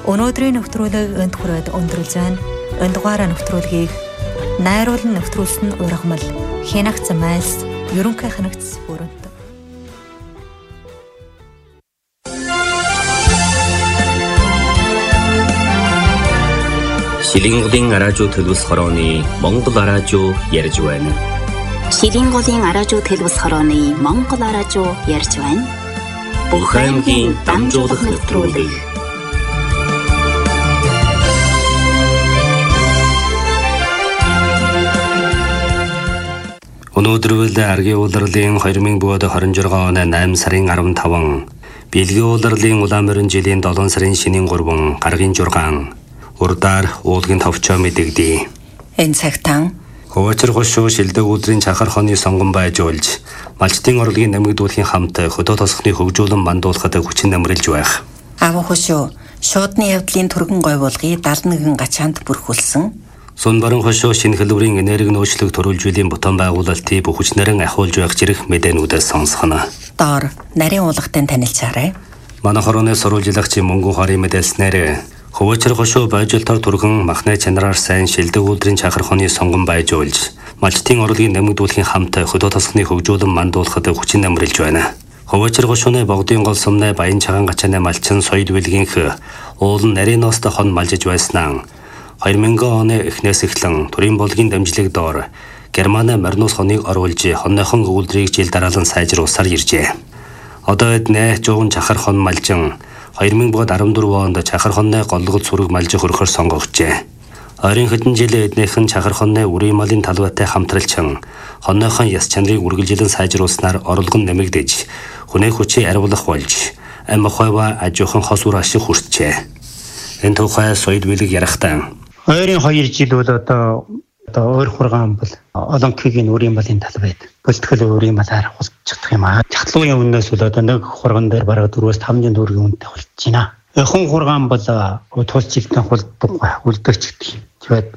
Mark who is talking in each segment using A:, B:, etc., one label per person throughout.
A: Өнөөдрийн нэвтрүүлэг энд хүрээд өндөрлж байна. Энэ дугаараа нэвтрүүлгийг найруулан нэвтрүүлсэн ургамал Хянагц Майлс ерөнхий хянагц бүрэнт.
B: Шилинголын араажуу төлөвс хорооны Монгол араажуу ярьж байна.
C: Шилинголын араажуу төлөвс хорооны Монгол араажуу ярьж байна.
B: Бүх аймгийн дамжуулах нэвтрүүлэг. Өнөөдөр аргийн улирлын 2026 оны 8 сарын 15, Бэлгийн улирлын улаан жилийн 7 сарын шинийн 3, гаргийн 6, урдаар уулгийн товчоо мэдэгдэе.
A: Энэ цагтан
B: Хөвөчр хошуу шилдэг өдрийн чахар хоны сонгон байжуулж, малчтын орлогын нэмэгдүүлэхийн хамт хөдөө тосхны хөгжүүлэн мандуулахад хүчин нэмрэлж байх.
A: Аав хошуу шуудны явдлын түргэн гой болгыг 71 гачаанд бүрхүүлсэн.
B: Сун баран хошуу шинэ хэлбэрийн энерги нөөцлөг төрүүлжүүлийн бутан байгуулалтыг бүхчнэрэн ахиулж байх зэрэг мэдээнүүдээс сонсгоно.
A: Доор нарийн уулгатын танилцаарай.
B: Манай хорооны сурвалжлагч Мөнгөн хорийн мэдээлснээр Хөвөчр хошуу байжуултаар түргэн махны чанараар сайн шилдэг өдрийн чахар хоны сонгон байжуулж, малчтын орлогын нэмэгдүүлэхийн хамт хөдөө тосхны хөгжүүлэн мандуулахад хүчин нэмрэлж байна. Хөвөчр хошууны богдын гол сумны баян чагаан гачааны малчин соёл билгийнх уул нарийн ноостой хон малжиж байснаа 2000 оны эхнээс эхлэн төрийн болгын дамжлыг доор Германы Марнус хоныг оруулж хоньхон өгүүлдрийг жил дараалан сайжруулсаар иржээ. Одоо эднэ жуун чахар хон малжин 2014 онд чахар хонны голлогод сүрэг малжих өрхөр сонгогчээ. Ойрын хэдэн жилийн эднийхэн чахар хонны үрийн малын талбайтай хамтралчин хоньхон яс чанарыг үргэлжилэн сайжруулснаар орлого нь нэмэгдэж, хүнээ хүчийг арвуулах болж, амь хойва ажуухан хос үр ашиг хүрчээ. Энэ тухай соёл билэг ярахтаа
D: Ойрын 2 жил бол одоо өөр хургаан бол Олимпигийн үрийн малын талбайд бэлтгэл үрийн малаар хусчихдаг юм аа. Чахлуугийн үнээс бол одоо нэг хурган дээр бараг 4-5 төгрөгийн үнэтэй болж байна. Хэн хургаан бол тус жилдээ үлдэгч гэдэг. Тэгээд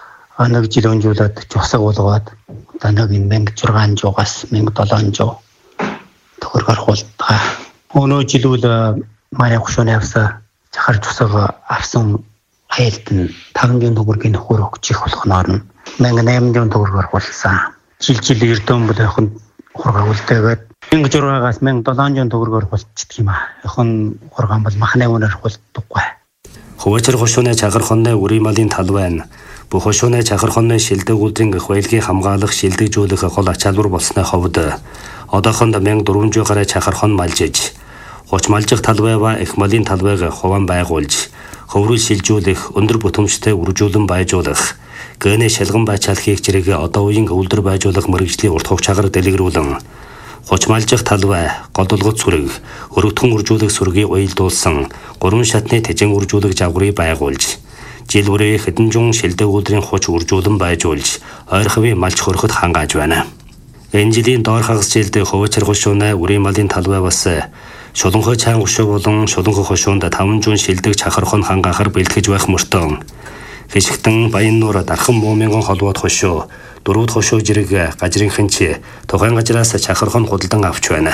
D: нэг жил өнжүүлээд жусаг болгоод одоо нэг 1600-аас 1700 төгрөгөөр хулдгаа. Өнөө жил бол манай хушууны авсан чахар жусаг авсан хайлт нь 500 төгрөгийн хөр өгчих болох нь 1800 төгрөгөөр хулсан. Жил эрдэн бол яхан хургаа үлдээгээд 1600-аас 1700 төгрөгөөр хулцдаг юм аа. Яхан хургаан бол махны үнээр хулддаггүй.
B: Хөвөчр хошууны чахар хонны үрийн малын талбай нь бүх хошууны чахар хонны шилдэг өдрийн их баялагийг хамгаалах шилдэгжүүлэх гол ачаалбар болсны хувьд одоохонд 1400 гаруй чахар хон малжиж, хуч малжих талбай ба их малын талбайг хуваан байгуулж, хөврөл шилжүүлэх, өндөр бүтэмжтэй үржүүлэн байжуулах, гэнэ шалган байчаалхийг зэрэг одоо үеийн өвлдөр байжуулах мэргэжлийн урт хугацаагаар дэлгэрүүлэн, хуч малжих талбай, голдолгод сүрэг, өргөтгөн үржүүлэх сүргийг уялдуулсан 3 шатны тэжин үржүүлэх жавгарыг байгуулж, жил бүрээ хэдэн зуун шилдэг өдрийн хуч үржүүлэн байжуулж, ойр хавийн малч хөрөхөд хангааж байна. Энэ жилийн доор хагас жилд Хөвөчр хошууны үрийн малын талбай бас Шуланхой чаан хошуу болон Шуланхой хошуунд 500 шилдэг чахар хон хангаахаар бэлтгэж байх мөртөө Хишигтэн Баян нуур Дархан Муумингон холбоод хошуу, дөрвөд хошуу зэрэг гажрынхэнч тухайн газраас чахар хон худалдан авч байна.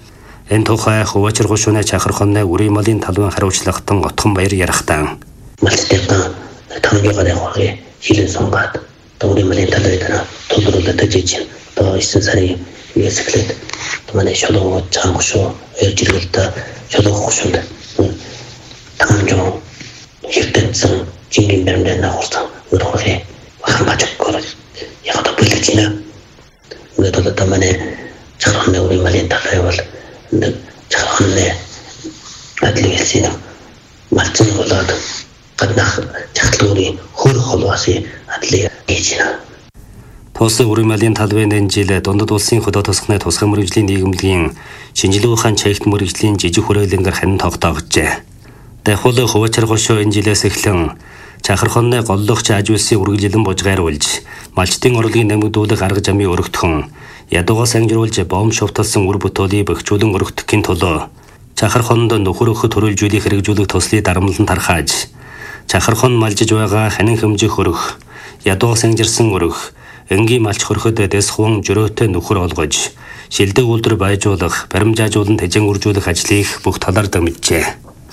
B: Энэ тухай Хөвөчр хошууны чахар хонны үрийн малын талбайн хариуцлагатан Отхон баяр ярахтаа.
E: Малчтайгаа 500 гаруй хургийг хилэн сонгаад үрийн малын талбайд тулруулаад ажиж одоо 9 сарын ясэглээд манай шолгоо чаан хошуу эржилэлтэй шолгоо хошуунд 500 хилдэнсэн чингэн бэрмдэн нахурсан өрхөе хамбачгоор яг одоо бүлэж байна. Өнөөдөр одоо манай чахархны үрийн малын талбай бол чахархны адлигэсийн малчин болоод гаднах чахлуурын хөр холбоосын адлиг хийж байна.
B: Тус үрийн малын талбайд энэ жил дундад улсын хөдөө тосхны тусгай мэргэжлийн нийгэмлэгийн шинжилгээ ухаан чигт мэргэжлийн жижиг хүрээлэнгээр ханин тогтоогчээ. Дахиад Хөвөчр хошуу энэ жилээс эхлэн чахар хонны голлогч аж үйлсийн үргэлжилэн бужгааруулж, малчтын орлогын нэмэгдүүлэх арга замыг өргөтгөн, ядуугаас ангижруулж бом шувталсан үр бүтээлийг бөхжүүлэн өргөтгөхийн тулд чахар хонд нөхөр өхө төрүүлжүүлэх хэрэгжүүлэх туслыг дарамлан тархааж, чахар хон малжиж байгаа ханин хэмжих өрөх, ядуугаас ангижирсан өрөх, энгийн малч хөрөхөд дэс хуван жөрөөтэй нөхөр олгож, шилдэг үлдэр байжуулах, баримжаажуулан тэжэн үржүүлэх ажлыг бүх талаар дамжжээ.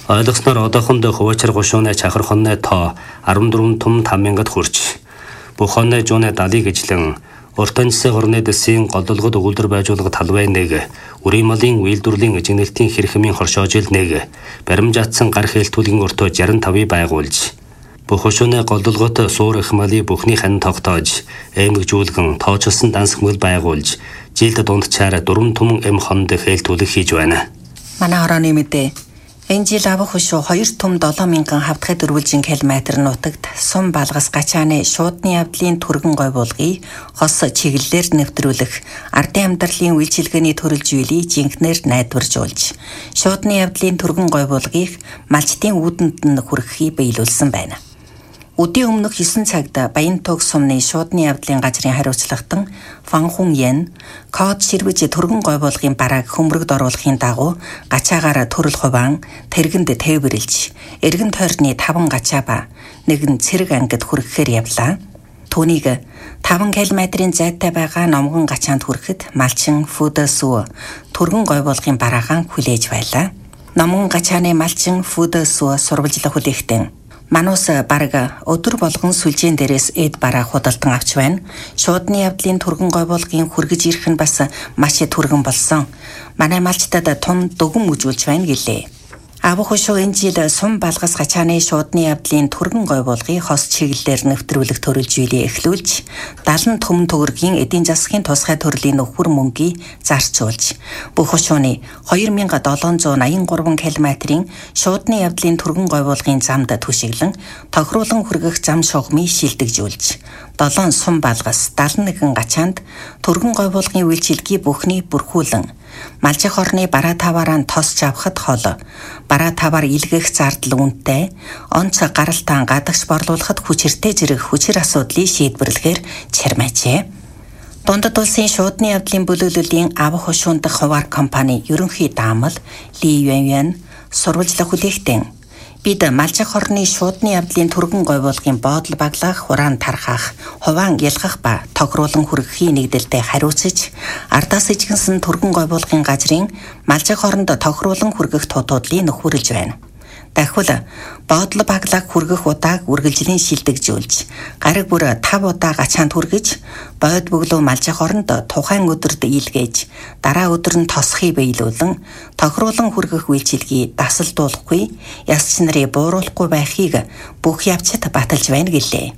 B: Ойлгосноор одоохондоо хуваачаар гушууны чахар хонны тоо 14 том 5000-д хүрч бүх хонны жууны 70 гэжлэн уртанчсаа хорны дэсийн голдолгод өгүүлдэр байжуулгад талбай нэг үрийн малын үйлдвэрлэлийн эжигнэлтийн хэрхмийн хоршоожил нэг баримжаатсан гар хэлтүүлгийн өртөө 65-ыг байгуулж бүх хушууны голдолгот суур их мали бүхний хан тогтоож эмгжүүлгэн тоочсон дансгмэл байгуулж жилд дундчаар 4 том эм хонд хэлтүүлэг хийж байна.
F: Манай хорооны мэдээ энэ жил авах хушуу 2 том 7000 хавдхай дөрвөлжин километр нутагт сум балгас гачааны шуудны явдлын түргэн гой булгыг хос чиглэлээр нэвтрүүлэх ардын амьдралын үйлчилгээний төрөлжүүлийг жинхнээр найдваржуулж шуудны явдлын түргэн гой булгыг малчтын үүдэнд нь хүрэхийг биелүүлсэн байна. Өдийн өмнөх 9 цагт Баянтуг сумны шуудны явдлын газрын хариуцлагатан Фанхун Ян код ширвэж түргэн гой болгын барааг хөмрөгд оруулахын дагуу гачаагаар төрөл хуваан тэргэнд тээвэрлж эргэн тойрны 5 гачаа ба нэгэн цэрэг ангид хүрэхээр явлаа. Түүнийг 5 км-ийн зайтай байгаа номгон гачаанд хүрэхэд малчин Фүдэсү түргэн гой болгын бараагаан хүлээж байлаа. Номгон гачааны малчин Фүдэсү сурвалжлах хүлээхтэн Манус бараг өдөр болгон сүлжээн дээрээс эд бараа худалдан авч байна. Шуудны явдлын түргэн гой болгын хүргэж ирэх нь бас маш түргэн болсон. Манай малчтад том дүгэн мүжүүлж байна гэлээ. Авах хушуу энэ жил сум балгас гачааны шуудны явдлын түргэн гой болгыг хос чиглэлээр нэвтрүүлэх төрөлжүүлээ эхлүүлж 70 том төгрөгийн эдийн засгийн тусгай төрлийн нөхөр мөнгийг зарцуулж бүх хушууны 2783 км-ийн шуудны явдлын түргэн гой болгын замд түшиглэн тохируулан хүргэх зам шугамыг шилдэгжүүлж 7 сум балгас 71 гачаанд түргэн гой болгын үйлчилгээ бүхний бүрхүүлэн малчих орны бараа таваараа тосч авахд хол бараа таваар илгээх зардал үнэтэй онц гаралтаан гадагш борлуулахад хүчиртэй зэрэг хүчир асуудлыг шийдвэрлэхээр чармайжээ. Дундад улсын шуудны явдлын бүлүүлэлийн авах хушуунд хуваар компани ерөнхий даамал Ли Юэн сурвалжлах хүлээхтэн бид малчих орны шуудны явдлын түргэн гой болгын боодол баглах хураан тархах хуваан ялгах ба тохируулан хүргэхийн нэгдэлтэд хариуцж ардаас ижигнсэн түргэн гой болгын газрын малчих оронд тохируулан хүргэх тутуудлыг нөхөрлж байна. Дахиад боодол баглах хүргэх удааг үргэлжлэн шилдэгжүүлж гараг бүр 5 удаа гачаанд хүргэж бод бөглөө малчих оронд тухайн өдөрт илгээж дараа өдөр нь тосхийг биелүүлэн тохируулан хүргэх үйлчилгийг дасалдуулахгүй ясч нарын бууруулахгүй байхыг бүх явцад баталж байна гэлээ.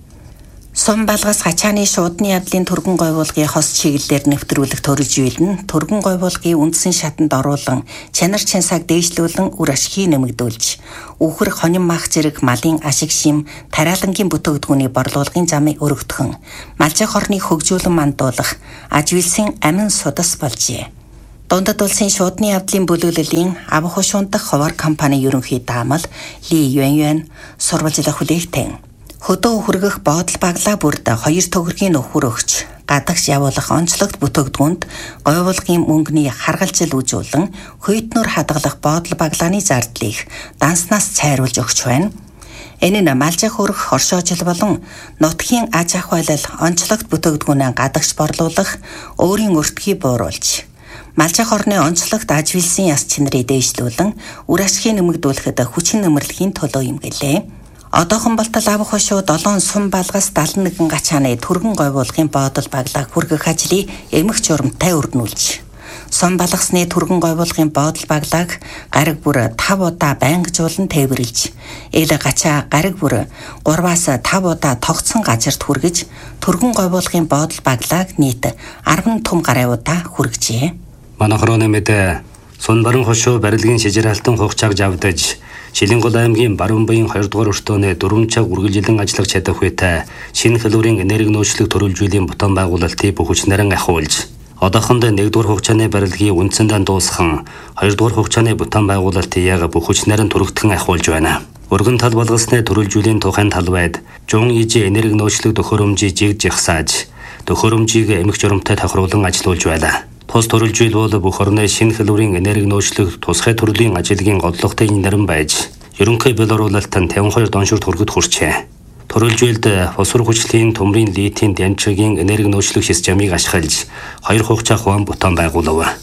F: Сум балгас гачааны шуудны явдлын түргэн гой булгын хос чиглэлээр нэвтрүүлэх төрөлжүүл нь түргэн гой булгын үндсэн шатанд оруулан чанар чансааг дээшлүүлэн үр ашгийг нэмэгдүүлж үхэр хонин мах зэрэг малын ашиг шим тариалангийн бүтээгдэхүүний борлуулгын замыг өргөдгөн малчих орныг хөгжүүлэн мандуулах аживилсэн амин судас болжээ. Дундад улсын шуудны явдлын бүлүүлэлийн авах хушуунд хуваар компани ерөнхий даамал Ли Юэн сурвалжлах хүлээхтэн хөдөө хүргэх боодол баглаа бүрд 2 төгрөгийн нөхөр өгч гадагш явуулах онцлогт бүтээгдэхүүнд гой булгын мөнгөний харгалзал үзүүлэн хөйтнөр хадгалах боодол баглааны зардлыг данснаас цайруулж өгч байна. Энэ нь малжих өрх хоршоожил болон нутгийн аж ахуйлал онцлогт бүтээгдэхүүнээ гадагш борлуулах өөрийн өртгийг бууруулж малжих орны онцлогт аживилсэн яс чинарыг дээшлүүлэн үр ашгийг нэмэгдүүлэхэд хүчин нэмэрлэхийн төлөө юм гэлээ. Одоохон болтол авах хушуу 7 сум балгас 71 гачааны түргэн гой булгын боодол баглаа хүргэх ажлыг эмх журамтай өрнүүлж сум балгасны түргэн гой булгын боодол баглааг гараг бүр 5 удаа байнгажуулан тээвэрлж эл гачаа гараг бүр 3-аас 5 удаа тогтсон газарт хүргэж түргэн гой булгын боодол баглааг нийт 10 том гаруйудаа хүргэжээ.
B: Манай хорооны мэдээ сун баруун хушуу барилгын шижиралтан хугацааг авдаж Шилэнгол аймгийн баруун буян 2 дугаар өртөөний 4 цаг үргэлжилэн ажиллах чадах үетэй шинэ хэлбэрийн энерги нөөцлөх төрөлжүүллийн бутан байгуулалтыг бүх хүч нарийн ахиулж одоохондоо 1 дугаар хугацааны барилгын үндсэндээ дуусхан 2 дугаар хугацааны бутан байгуулалтыг яг бүх хүч нарийн түргэтгэн ахиулж байна. Өргөн тал болгосны төрөлжүүллийн тухайн талбайд жун ижи энерги нөөцлөх төхөөрөмжийг жигж ихсааж төхөөрөмжийг эмх журамтай тохируулан ажилуулж байлаа. Тус төрөлжүүл бол бүх орны шинэ хэлбэрийн энерги нөөцлөх тусгай төрлийн ажилгийн голлогтой нарийн байж ерөнхий бэл оруулалтанд 52 донширт хүргэд хүрчээ. Төрөлжүүлд фосфор хүчлийн төмрийн литийн дамжлагын энерги нөөцлөх системийг ашиглаж 2 хугацаа хуван бутан байгуулав.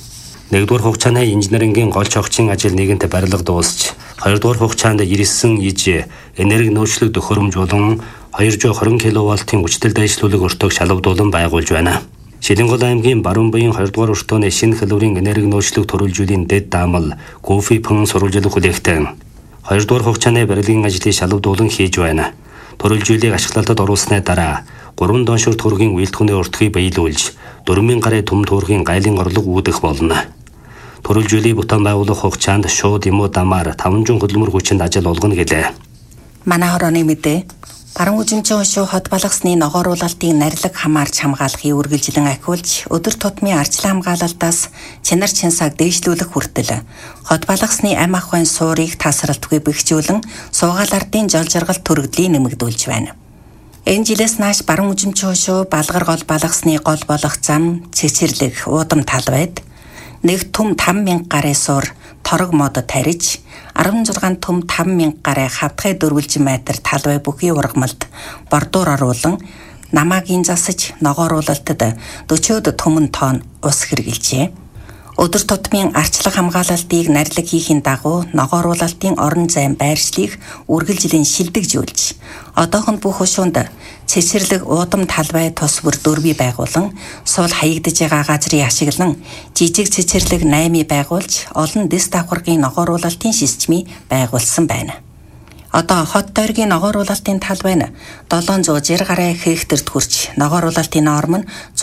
B: Нэгдүгээр хугацааны инженерингийн гол чогчийн ажил нэгэнтээ барилга дуусч, хоёрдугаар хугацаанд ирсэн иж энерги нөөцлөг төхөөрөмж болон 220 кВт-ийн хүчтэй дэвшлүүлэг өртөг шалгадуулан байгуулж байна. Шилэнгол аймгийн баруун буян 2 дугаар өртөөний шинэ хэлбэрийн энерги нөөцлөг төрөлжүүллийн дэд даамал Кофи Пэн сурвалжлах хүлээгтэн 2 дугаар хугацааны барилгын ажлыг шалгадуулан хийж байна. Төрөлжүүлийг ашиглалтад оруулсны дараа 3 доншор төргийн үйлдвэрийн өртгийг биелүүлж 4,000 гарын төм төргийн гайлын орлого үүдэх болно. Төрөлжүүлийг бутан байгуулах хугацаанд шууд юм уу дамаар 500 хөдөлмөр хүчинд ажил олгоно гэлээ.
F: Манай хорооны мэдээ баруун үзэмжийн хошуу хот балгасны ногооруулалтыг нарилаг хамаарч хамгаалахыг үргэлжлэн ахиулж өдөр тутмын арчлан хамгаалалтаас чанар чинсаг дээшлүүлэх хүртэл хот балгасны ам ах байн суурийг тасралтгүй бэхжүүлэн суугаал ардын жол жаргал төрөгдлийг нэмэгдүүлж байна. Энэ жилээс нааш баруун үзэмжийн хошуу балгар гол балгасны гол болох зам цэцэрлэг уудам талбайд нэг түм 5,000 гарын суур торог модод тариж 16 түм 5,000 гарын хавтгай дөрвөлжин метр талбай бүхий ургамалд бордуур оруулан намаагийн засаж ногооруулалтад 40 түмэн тонн ус хэрэгжилжээ. Өдөр тутмын арчлаг хамгаалалтыг нарилаг хийхин дагуу ногооруулалтын орон зайн байршлыг үргэлжлэн шилдэгжүүлж одоохон бүх хошуунд цэцэрлэг уудам талбай тус бүр дөрвий байгуулан суул хаягдж байгаа газрыг ашиглан жижиг цэцэрлэг 8-ыг байгуулж олон дэс давхаргын ногооруулалтын системийг байгуулсан байна. Одоо хот дойргийн ногооруулалтын талбай нь 760 гаруй хектарт хүрч ногооруулалтын норм нь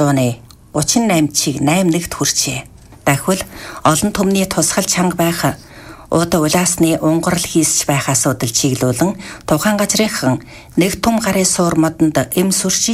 F: 138 чиг 8 нэгт хүрчээ. Дахил олон түмний тусгал чанга байх уудаа улаасны унгарл хийсч байх асуудал чиглүүлэн тухайн газрынхан нэг түм гарын суур модонд эм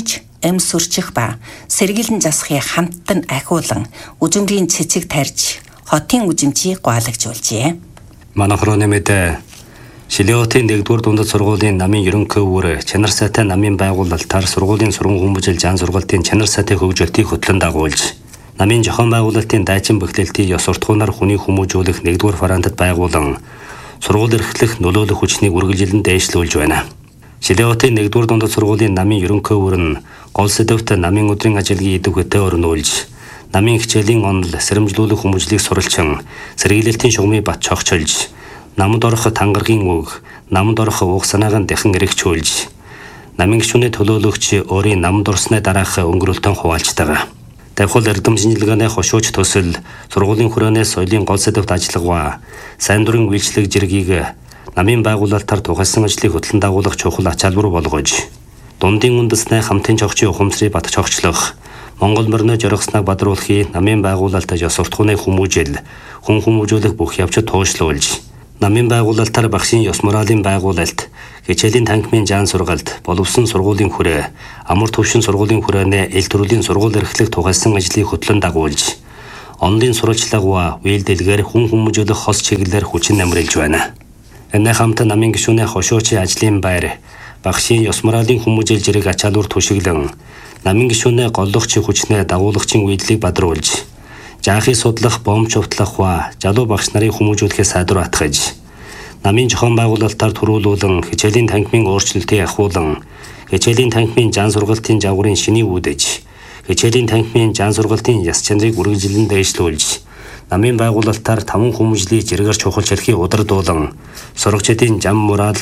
F: сүрчих ба сэргийлэн засахыг хамттан ахиулан үзэмрийн цэцэг тарьж хотын үзэмжийг гуайлагжуулжээ.
B: Манай хорооны мэдээ Шилэотын 1-р дундад сургуулийн намын ерөнхий өвөр чанар сайтай намын байгуулалтаар сургуулийн сургууль хүмүүжил зан сургалтын чанар сайтай хөгжөлтийг хөтлөн дагуулж намын зохион байгуулалтын дайчин бэхлэлтийг ёс суртахуунаар хүний хүмүүжүүлэх 1-р варантад байгуулан сургууль эрхлэх нөлөөлөх хүчнийг үргэлжлэн дээшлүүлж байна. Шилэотын 1-р дундад сургуулийн намын ерөнхий өвөр нь гол сэдвт намын өдрийн ажилын идэвхтэй өрнүүлж намын хичээлийн онол сэрэмжлүүлэх хүмүүжлийг суралчин сэргийлэлтийн шугамыг бат чогчилж намд орох тангаргийн үг намд орох уг санааг нь дахин эргэжүүлж намын гишүүний төлөөлөгч өөрийн намд орсны дараах өнгөрөлтөн хуваалцдаг. Давхул эрдэм шинжилгээний хошууч төсөл сургуулийн хүрээнээс соёлын гол сэдвт ажиллагаа сайн дурын үйлчлэг зэргийг намын байгуулалтаар тухайлсан ажлыг хөтлөн дагуулах чухал ач холбогдол болгож дундын үндэснээ хамтын чогчийн ухамсарыг бат чогчлох Монгол морины жоргосныг бадруулахыг намын байгуулалтад ёс суртахууны хүмүүжил хүн хүмүүжүүлэх бүх явцад туушлуулж намын байгуулалтаар багшийн ёс моралын байгуулалт хичээлийн танхимын жаан сургалт боловсон сургуулийн хүрээ амар төвшин сургуулийн хүрээнээ эл төрлийн сургууль эрхлэх тухайлсан ажлыг хөтлөн дагуулж онлын сурвалжлага үйлдэлгээр хүн хүмүүжүүлэх хос чиглэлээр хүчин намрилж байна. Энэ хамт намын гишүүний хошуучийн ажлын байр багшийн ёс моралын хүмүүжил зэрэг ачаалуур түшиглэн намын гишүүний голлогчийн хүчнээ дагуулагчийн үйлдэлийг бадруулж жаахыг судлах, бомб чувтлах ба залуу багш нарын хүмүүжүүлэхээс сайдвар атгаж намын зохион байгуулалтаар төрүүлүүлэн хичээлийн танхимын өөрчлөлтийг ахиулан хичээлийн танхимын жан сургалтын жагварын шинийг үүдэж хичээлийн танхимын жан сургалтын яс чанарыг үргэлжлэн дээшлүүлж намын байгуулалтаар 5 хүмүүжлийг зэрэгээр чухал чархийг удирдуулан сурагчдын зам морал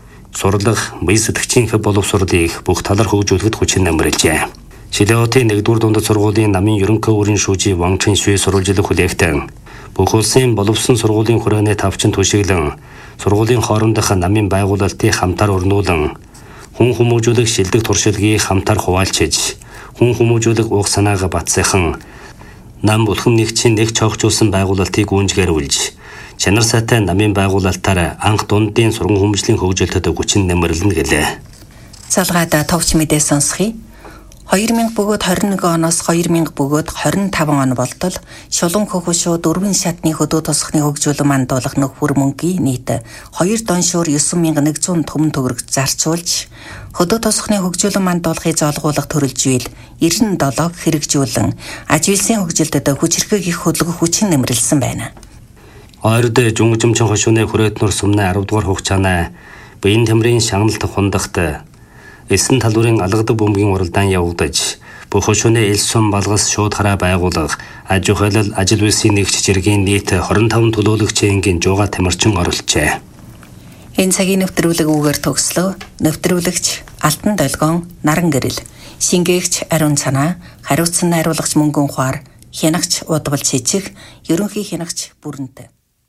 B: сурлах бие сэтгчийн хэв боловсролыг бүх талаар хөгжүүлэхэд хүчин намрилжээ. Шилэотын 1-р дундад сургуулийн намын ерөнхий өврийн шүүжи Вангчин Швэ сурвалжлах хүлээгтэн бүх улсын боловсон сургуулийн хүрээний тавчин түшиглэн сургуулийн хоорондох намын байгуулалтыг хамтаар өрнүүлэн хүн хүмүүжүүлэх шилдэг туршилгийг хамтаар хуваалцаж хүн хүмүүжүүлэх уг санааг батсайхан нам бүлхэм нэгчийн нэг чогчулсан байгуулалтыг гүнжгэрүүлж чанар сайтай намын байгуулалтаар анх дундын сургууль хүмүүжлийн хөгжөлтөд хүчин нэмэрлэнэ гэлээ.
F: Залгаада товч мэдээ сонсхий. 2000 бөгөөд 21 оноос 2000 бөгөөд 25 он болтол шулуун хөхөшөө 4 шатны хөдөө тосхны хөгжүүлэн мандуулах нөхөр мөнгийн нийт 2 доншуур 9100 төмөн төгрөг зарцуулж хөдөө тосхны хөгжүүлэн мандуулахыг зоолгуулах төрөлжүүл 97 хэрэгжүүлэн аж үйлсийн хөгжилдөд хүчирхэг их хөдөлгөх хүчин нэмэрлсэн байна.
B: Ойрд жүнгжимчин хошууны хүрээднөр сумны 10 дугаар хугацааны биеийн тэмрийн шагналт хундахт эсэн талбарын алгадаг бөмбөгийн уралдаан явагдаж бүх хөшөөний элс сум балгас шууд хараа байгуулах, аж ахуйлал ажил үйлсийн нэгж жиргийн нийт 25 төлөөлөгчийн жууга тамирчин оролцжээ.
F: Энэ цагийн нэвтрүүлэг үгээр төгслөө. Нэвтрүүлэгч Алтан Долгион, Наран Гэрэл, шингээгч Ариун Цанаа, хариуцсан найруулагч Мөнгөн Ухаар, хянагч Удвал Жижиг, ерөнхий хянагч Бүрэнтэй.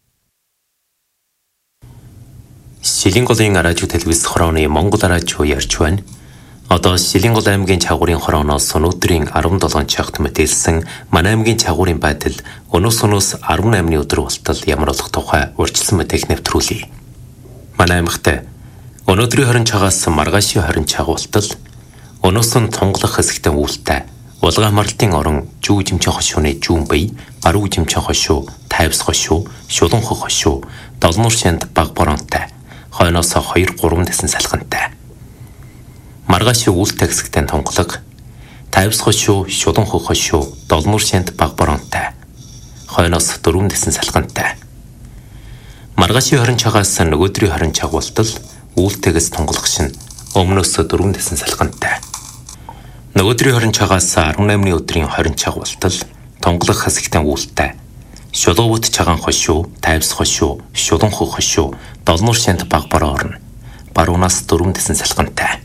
G: Шилэнгголын радио телевиз хорооны Монгол радио ярьж байна. Одоо Шилэнгол аймгийн чагуурын хорооноос өнөөдрийн 17 цагт мэдээлсэн манай аймгийн чагуурын байдал өнөөс 18-ны өдөр болтол ямар болох тухай урьдчилсан мэдээг нэвтрүүлье. Манай аймагт өнөөдрийн 20 цагаас маргаашийн 20 цаг болтол өнөөс нь тунгалах хэсэгтээ үүлтэй улгаан хамралтын орон жүү жимчэн хошууны жүүн бие, баруун жимчэн хошуу, тайвс хошуу, шулуунхог хошуу, долнуур шанд баг боронтой, хойноос 2-3 дэсэн салхантай. Маргаашийн үүлтэй хэсэгтээ тунгалаг, тайвс хошуу, шулуунхог хошуу, долнуур шанд баг боронтой, хойноос 4 дэсэн салхантай. Маргаашийн 20 цагаас нөгөөдрийн 20 цаг болтол үүлтэйгээс тунгалах шин өмнөөс 4 дэсэн салхантай. Нөгөөдрийн 20 цагаас 18-ны өдрийн 20 цаг болтол тунгалах хэсэгтээ үүлтэй шулуувт чагаан хошуу, тайвс хошуу, шулуунхог хошуу, долнуур шанд баг бороо орно. Баруунаас 4 дэсэн салхантай.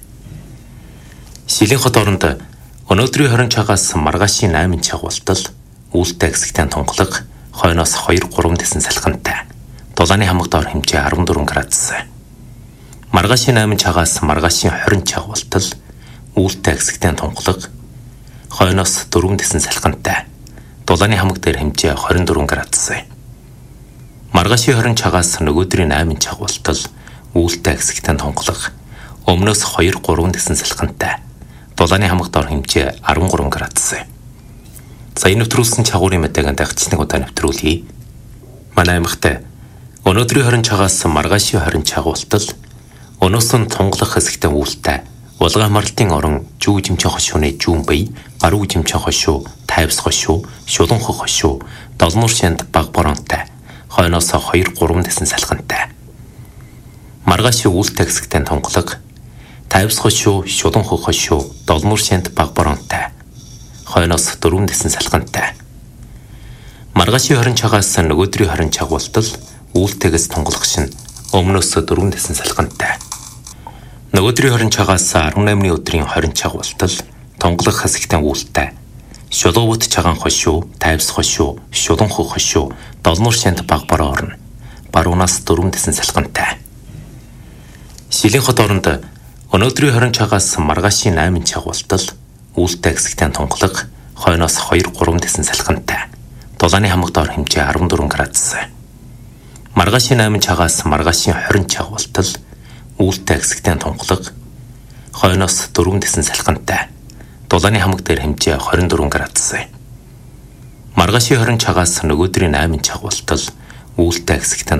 G: Шилэн хот оронд өнөөдрийн 20 цагаас маргаашийн 8 цаг болтол үүлтэй хэсэгтээ тунгалах хойноос 2-3 дэсэн салхантай. Дулааны хамаг доор хэмжээ 14 градус. Маргаашийн 8 цагаас маргаашийн 20 цаг болтол үүлтэй хэсэгтээ тунгалаг хойноос 4 дэсэн салхантай. Дулааны хамаг дээр хэмжээ 24 градус. Маргаашийн 20 цагаас нөгөөдрийн 8 цаг болтол үүлтэй хэсэгтээ тунгалаг өмнөөс 2-3 дэсэн салхантай. Дулааны хамаг доор хэмжээ 13 градус. Сая нэвтрүүлсэн чагуурын мэдээг дагчныг удаа нэвтрүүлье. Манай аймагт өнөөдрийн 20 цагаас маргаашийн 20 цаг болтол өнөөс нь тунгалах хэсэгтээ үүлтэй улгаан хамралтын орон жүү жимчэн хошууны жүүн бие, баруун жимчэн хошуу, тайвс хошуу, шулуунхог хошуу, долнуур шанд баг боронтой, хойноос 2-3 дэсэн салхантай. Маргаашийн үүлтэй хэсэгтээ тунгалаг, тайвс хошуу, шулуунхог хошуу, долнуур шанд баг боронтой, хойноос 4 дэсэн салхантай. Маргаашийн 20 цагаас нөгөөдрийн 20 цаг болтол үүлтэйгээс тунгалах шин өмнөөс 4 дэсэн салхантай. Нөгөөдрийн 20 цагаас 18-ны өдрийн 20 цаг болтол тунгалах хэсэгтээ үүлтэй шулуувт чагаан хошуу, тайвс хошуу, шулуунхог хошуу, долнуур шанд баг бороо орно. Баруунаас 4 дэсэн салхантай. Шилэн хот оронд өнөөдрийн 20 цагаас маргаашийн 8 цаг болтол үүлтэй хэсэгтээ тунгалаг хойноос 2-3 дэсэн салхантай. Дулааны хамаг доор хэмжээ 14 градус. Маргаашийн 8 цагаас маргаашийн 20 цаг болтол үүлтэй хэсэгтээ тунгалаг хойноос 4 дэсэн салхантай. Дулааны хамаг дээр хэмжээ 24 градус. Маргаашийн 20 цагаас нөгөөдрийн 8 цаг болтол үүлтэй хэсэгтээ